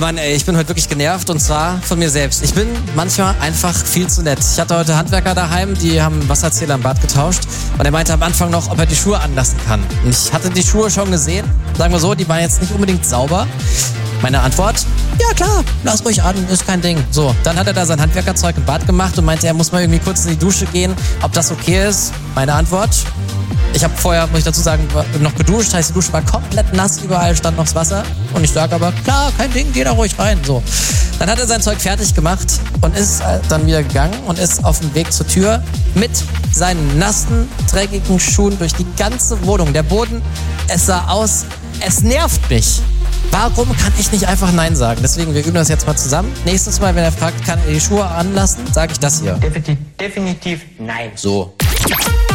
Mann, ey, ich bin heute wirklich genervt und zwar von mir selbst. Ich bin manchmal einfach viel zu nett. Ich hatte heute Handwerker daheim, die haben einen Wasserzähler im Bad getauscht und er meinte am Anfang noch, ob er die Schuhe anlassen kann. Und ich hatte die Schuhe schon gesehen, sagen wir so, die waren jetzt nicht unbedingt sauber. Meine Antwort, ja klar, lass ruhig an, ist kein Ding. So, dann hat er da sein Handwerkerzeug im Bad gemacht und meinte, er muss mal irgendwie kurz in die Dusche gehen, ob das okay ist. Meine Antwort, ich habe vorher, muss ich dazu sagen, noch geduscht, heißt die Dusche war komplett nass, überall stand noch das Wasser. Und ich sage aber, klar, kein Ding, geh da ruhig rein. So. Dann hat er sein Zeug fertig gemacht und ist dann wieder gegangen und ist auf dem Weg zur Tür mit seinen nassen, dreckigen Schuhen durch die ganze Wohnung. Der Boden, es sah aus, es nervt mich. Warum kann ich nicht einfach Nein sagen? Deswegen, wir üben das jetzt mal zusammen. Nächstes Mal, wenn er fragt, kann er die Schuhe anlassen, sage ich das hier. Definitiv nein. So.